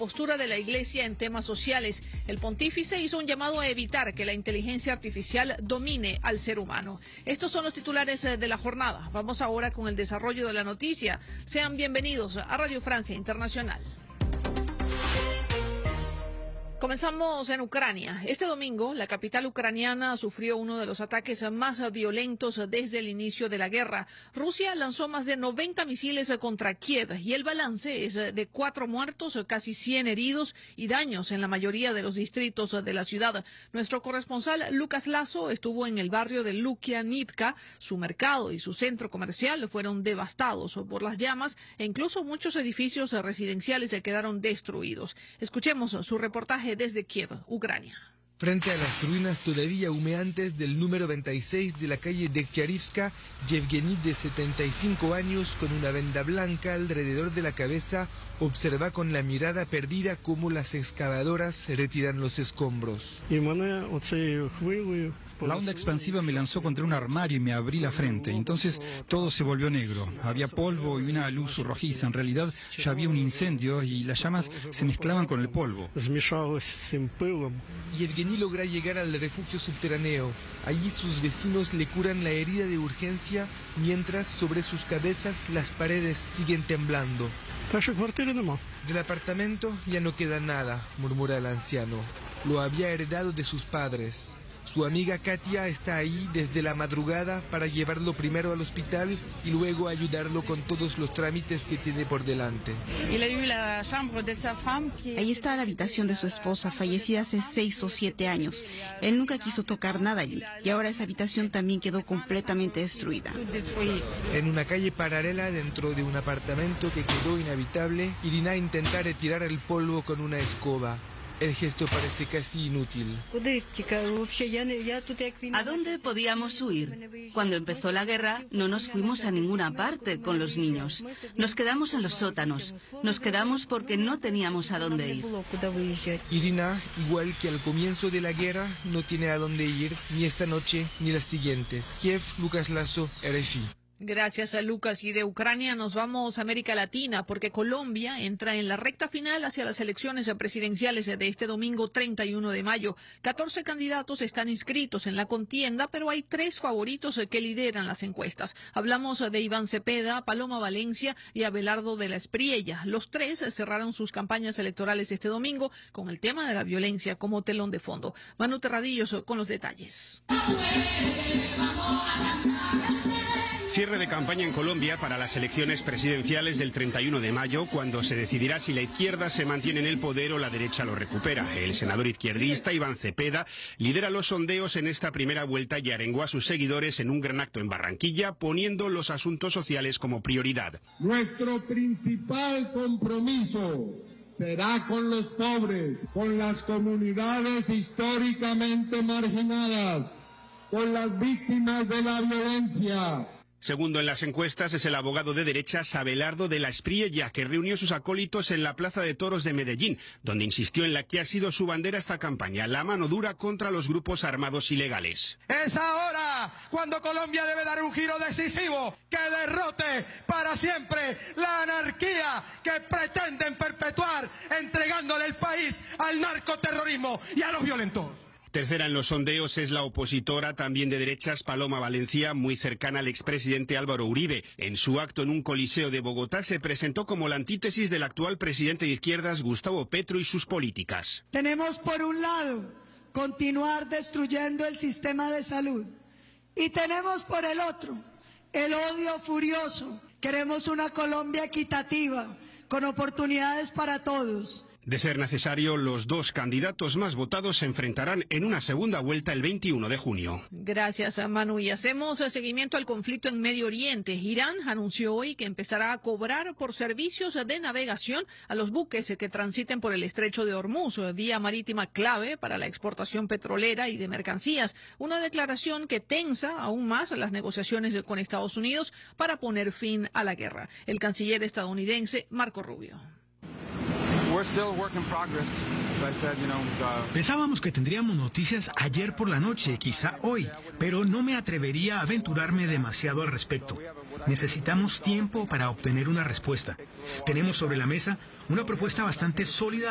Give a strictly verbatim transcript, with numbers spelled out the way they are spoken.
postura de la Iglesia en temas sociales. El pontífice hizo un llamado a evitar que la inteligencia artificial domine al ser humano. Estos son los titulares de la jornada. Vamos ahora con el desarrollo de la noticia. Sean bienvenidos a Radio Francia Internacional. Comenzamos en Ucrania. Este domingo, la capital ucraniana sufrió uno de los ataques más violentos desde el inicio de la guerra. Rusia lanzó más de noventa misiles contra Kiev y el balance es de cuatro muertos, casi cien heridos y daños en la mayoría de los distritos de la ciudad. Nuestro corresponsal Lucas Lazo estuvo en el barrio de Lukianivka. Su mercado y su centro comercial fueron devastados por las llamas e incluso muchos edificios residenciales se quedaron destruidos. Escuchemos su reportaje desde Kiev, Ucrania. Frente a las ruinas todavía humeantes del número veintiséis de la calle Dektyarivska, Yevgeny, de setenta y cinco años, con una venda blanca alrededor de la cabeza, observa con la mirada perdida cómo las excavadoras retiran los escombros. La onda expansiva me lanzó contra un armario y me abrí la frente. Entonces todo se volvió negro. Había polvo y una luz rojiza. En realidad ya había un incendio y las llamas se mezclaban con el polvo. Yevgeny logra llegar al refugio subterráneo. Allí sus vecinos le curan la herida de urgencia, mientras sobre sus cabezas las paredes siguen temblando. Del apartamento ya no queda nada, murmura el anciano. Lo había heredado de sus padres. Su amiga Katia está ahí desde la madrugada para llevarlo primero al hospital y luego ayudarlo con todos los trámites que tiene por delante. Ahí está la habitación de su esposa, fallecida hace seis o siete años. Él nunca quiso tocar nada allí y ahora esa habitación también quedó completamente destruida. En una calle paralela dentro de un apartamento que quedó inhabitable, Irina intenta retirar el polvo con una escoba. El gesto parece casi inútil. ¿A dónde podíamos huir? Cuando empezó la guerra no nos fuimos a ninguna parte con los niños. Nos quedamos en los sótanos. Nos quedamos porque no teníamos a dónde ir. Irina, igual que al comienzo de la guerra, no tiene a dónde ir ni esta noche ni las siguientes. Kiev, Lucas Lazo, R F I. Gracias a Lucas. Y de Ucrania nos vamos a América Latina porque Colombia entra en la recta final hacia las elecciones presidenciales de este domingo treinta y uno de mayo. catorce candidatos están inscritos en la contienda, pero hay tres favoritos que lideran las encuestas. Hablamos de Iván Cepeda, Paloma Valencia y Abelardo de la Espriella. Los tres cerraron sus campañas electorales este domingo con el tema de la violencia como telón de fondo. Manu Terradillos con los detalles. Cierre de campaña en Colombia para las elecciones presidenciales del treinta y uno de mayo, cuando se decidirá si la izquierda se mantiene en el poder o la derecha lo recupera. El senador izquierdista Iván Cepeda lidera los sondeos en esta primera vuelta y arengó a sus seguidores en un gran acto en Barranquilla, poniendo los asuntos sociales como prioridad. Nuestro principal compromiso será con los pobres, con las comunidades históricamente marginadas, con las víctimas de la violencia. Segundo en las encuestas es el abogado de derechas Abelardo de la Espriella, que reunió sus acólitos en la Plaza de Toros de Medellín, donde insistió en la que ha sido su bandera esta campaña, la mano dura contra los grupos armados ilegales. Es ahora cuando Colombia debe dar un giro decisivo que derrote para siempre la anarquía que pretenden perpetuar, entregándole el país al narcoterrorismo y a los violentos. Tercera en los sondeos es la opositora, también de derechas, Paloma Valencia, muy cercana al expresidente Álvaro Uribe. En su acto en un coliseo de Bogotá se presentó como la antítesis del actual presidente de izquierdas, Gustavo Petro, y sus políticas. Tenemos por un lado continuar destruyendo el sistema de salud y tenemos por el otro el odio furioso. Queremos una Colombia equitativa, con oportunidades para todos. De ser necesario, los dos candidatos más votados se enfrentarán en una segunda vuelta el veintiuno de junio. Gracias, Manu. Y hacemos seguimiento al conflicto en Medio Oriente. Irán anunció hoy que empezará a cobrar por servicios de navegación a los buques que transiten por el estrecho de Hormuz, vía marítima clave para la exportación petrolera y de mercancías. Una declaración que tensa aún más las negociaciones con Estados Unidos para poner fin a la guerra. El canciller estadounidense Marco Rubio. Pensábamos que tendríamos noticias ayer por la noche, quizá hoy, pero no me atrevería a aventurarme demasiado al respecto. Necesitamos tiempo para obtener una respuesta. Tenemos sobre la mesa una propuesta bastante sólida